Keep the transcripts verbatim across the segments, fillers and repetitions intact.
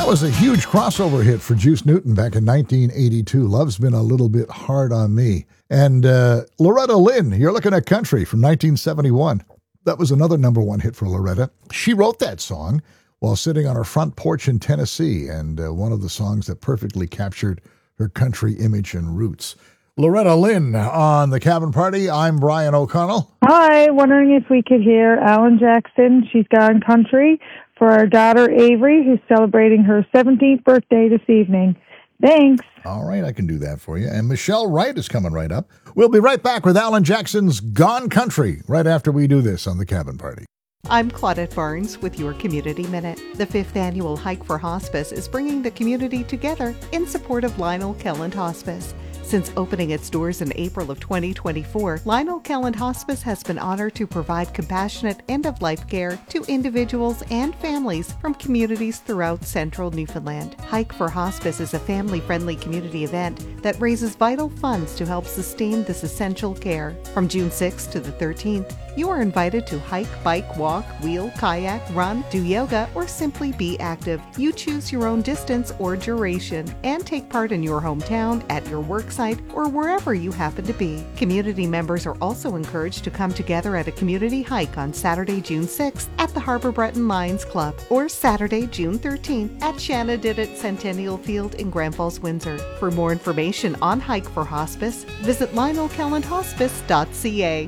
That was a huge crossover hit for Juice Newton back in nineteen eighty-two. Love's Been a Little Bit Hard on Me. And uh, Loretta Lynn, You're Looking at Country from nineteen seventy-one. That was another number one hit for Loretta. She wrote that song while sitting on her front porch in Tennessee, and uh, one of the songs that perfectly captured her country image and roots. Loretta Lynn on The Cabin Party. I'm Brian O'Connell. Hi, wondering if we could hear Alan Jackson, She's Gone Country, for our daughter Avery, who's celebrating her seventeenth birthday this evening. Thanks. All right, I can do that for you. And Michelle Wright is coming right up. We'll be right back with Alan Jackson's Gone Country right after we do this on The Cabin Party. I'm Claudette Barnes with your Community Minute. The fifth annual Hike for Hospice is bringing the community together in support of Lionel Kelland Hospice. Since opening its doors in April of twenty twenty-four, Lionel Kelland Hospice has been honored to provide compassionate end-of-life care to individuals and families from communities throughout central Newfoundland. Hike for Hospice is a family-friendly community event that raises vital funds to help sustain this essential care. From June sixth to the thirteenth, you are invited to hike, bike, walk, wheel, kayak, run, do yoga, or simply be active. You choose your own distance or duration and take part in your hometown, at your worksite, or wherever you happen to be. Community members are also encouraged to come together at a community hike on Saturday, June sixth at the Harbour Breton Lions Club, or Saturday, June thirteenth at Shanna Didit Centennial Field in Grand Falls, Windsor. For more information on Hike for Hospice, visit lionel kelland hospice dot c a.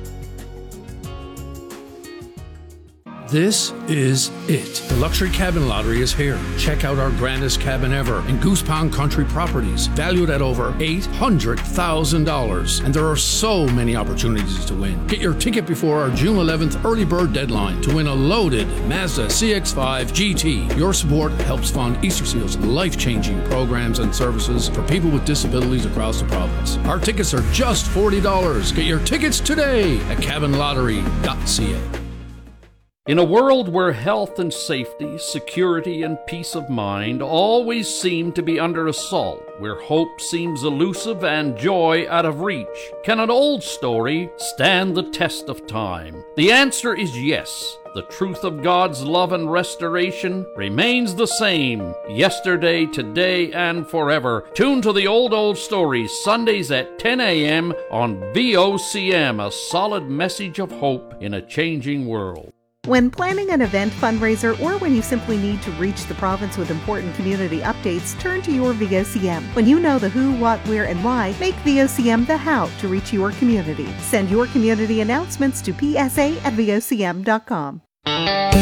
This is it. The Luxury Cabin Lottery is here. Check out our grandest cabin ever in Goose Pond Country Properties, valued at over eight hundred thousand dollars. And there are so many opportunities to win. Get your ticket before our June eleventh early bird deadline to win a loaded Mazda C X five G T. Your support helps fund Easter Seal's life-changing programs and services for people with disabilities across the province. Our tickets are just forty dollars. Get your tickets today at cabin lottery dot c a. In a world where health and safety, security and peace of mind always seem to be under assault, where hope seems elusive and joy out of reach, can an old story stand the test of time? The answer is yes. The truth of God's love and restoration remains the same, yesterday, today, and forever. Tune to the Old Old Stories, Sundays at ten a.m. on V O C M, a solid message of hope in a changing world. When planning an event, fundraiser, or when you simply need to reach the province with important community updates, turn to your V O C M. When you know the who, what, where, and why, make V O C M the how to reach your community. Send your community announcements to p s a at v o c m dot com.